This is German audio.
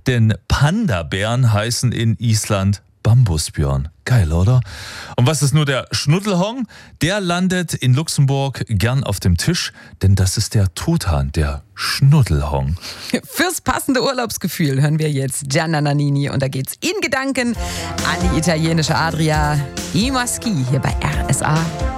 Denn Panda-Bären heißen in Island Bambusbjörn. Geil, oder? Und was ist nur der Schnuddelhong? Der landet in Luxemburg gern auf dem Tisch, denn das ist der Truthahn, der Schnuddelhong. Fürs passende Urlaubsgefühl hören wir jetzt Gianna Nannini und da geht's in Gedanken an die italienische Adria. I Maschi hier bei RSA.